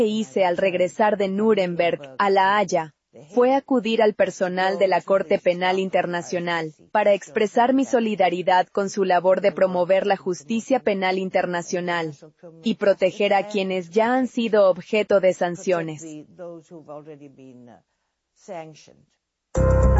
que hice al regresar de Nuremberg a La Haya fue acudir al personal de la Corte Penal Internacional para expresar mi solidaridad con su labor de promover la justicia penal internacional y proteger a quienes ya han sido objeto de sanciones.